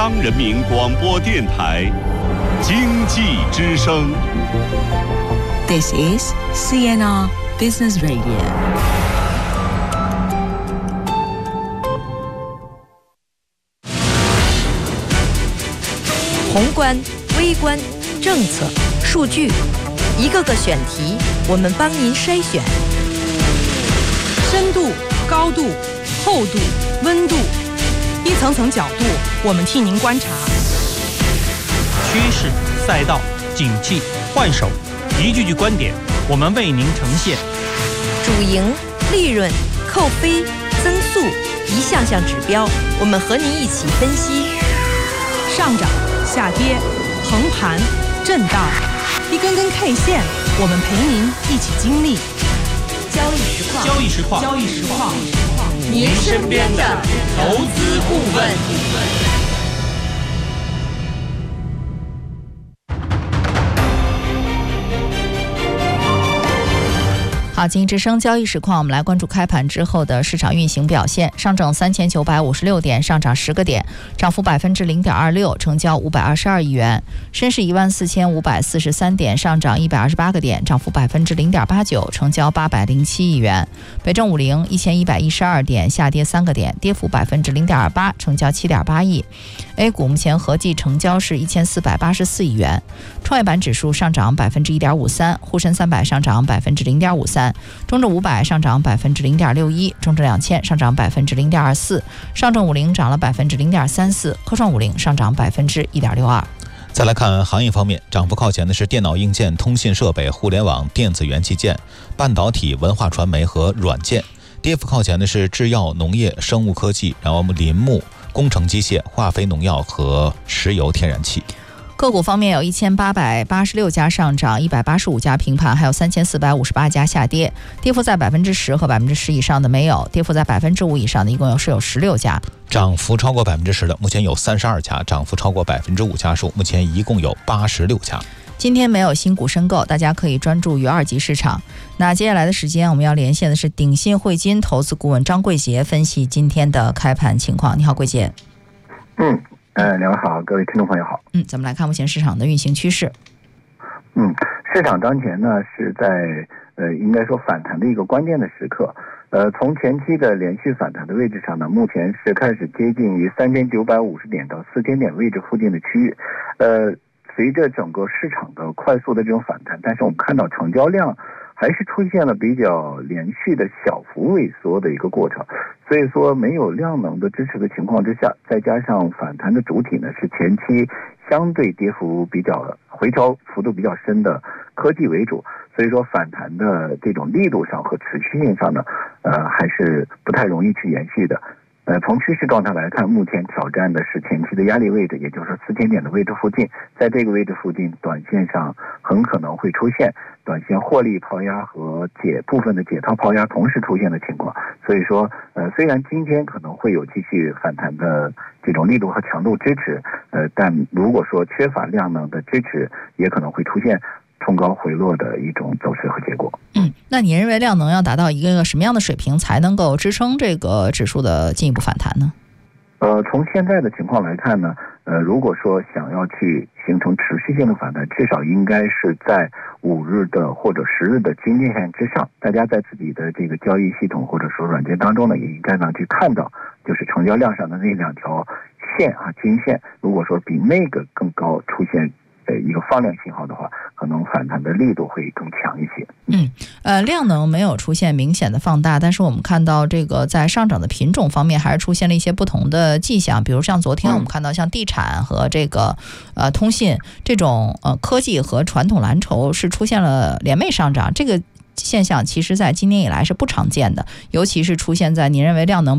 中央人民广播电台经济之声。 This is CNR Business Radio。 宏观、微观、政策、数据，一个个选题，我们帮您筛选。 深度、高度、厚度、温度，一层层角度，我们替您观察。 趋势、赛道、景气、换手，一句句观点，我们为您呈现。 主营、利润、扣非、增速，一项项指标，我们和您一起分析。 上涨、下跌、横盘、震荡，一根根 K 线，我们陪您一起经历。 交易实况， 交易实况， 交易实况， 您身边的投资顾问。好，经济之声交易实况，我们来关注开盘之后的市场运行表现。上证3956点，上涨10个点，涨幅0.26%，成交522亿元。深市14543点，上涨128个点，涨幅0.89%，成交807亿元。北证50 1112点，下跌3个点，跌幅0.28%，成交7.8亿。A 股目前合计成交是1484亿元。创业板指数上涨1.53%，沪深300上涨0.53%。中证500上涨0.61%，中证2000上涨0.24%，上证50涨了0.34%，科创50上涨1.62%。 再来看行业方面，涨幅靠前的是电脑硬件、通信设备、互联网、电子元器件、半导体、文化传媒和软件；跌幅靠前的是制药、农业、生物科技，然后林木、工程机械、化肥农药和石油天然气。 个股方面有1886家上涨，185家平盘，还有3458家下跌，跌幅在10%和10%以上的没有，跌幅在5%以上的一共有16家。 涨幅超过10%的目前有32家，涨幅超过5%家数目前一共有86家。 今天没有新股申购，大家可以专注于二级市场。那接下来的时间我们要连线的是鼎信汇金投资顾问张贵杰，分析今天的开盘情况。你好，贵杰。 两位好，各位听众朋友好。 咱们来看目前市场的运行趋势。 市场当前呢是在应该说反弹的一个关键的时刻。从前期的连续反弹的位置上呢，目前是开始接近于3950点到4000点位置附近的区域。随着整个市场的快速的这种反弹，但是我们看到成交量还是出现了比较连续的小幅萎缩的一个过程，所以说没有量能的支持的情况之下，再加上反弹的主体呢是前期相对跌幅比较回调幅度比较深的科技为主，所以说反弹的这种力度上和持续性上呢，还是不太容易去延续的。从趋势状态来看，目前挑战的是前期的压力位置，也就是说4000点的位置附近，在这个位置附近短线上很可能会出现短线获利抛压和部分的解套抛压同时出现的情况。所以说虽然今天可能会有继续反弹的这种力度和强度支持，但如果说缺乏量能的支持，也可能会出现冲高回落的一种走势和结果。 那你认为量能要达到一个什么样的水平才能够支撑这个指数的进一步反弹呢？ 从现在的情况来看呢，如果说想要去形成持续性的反弹，至少应该是在5日的或者10日的均线线之上。大家在自己的这个交易系统或者说软件当中呢，也应该能去看到，就是成交量上的那两条线均线，如果说比那个更高出现一个放量信号的话，可能反弹的力度会更强一些。 量能没有出现明显的放大，但是我们看到这个在上涨的品种方面还是出现了一些不同的迹象，比如像昨天我们看到像地产和这个通信这种科技和传统蓝筹是出现了连袂上涨，这个现象其实在今年以来是不常见的，尤其是出现在您认为量能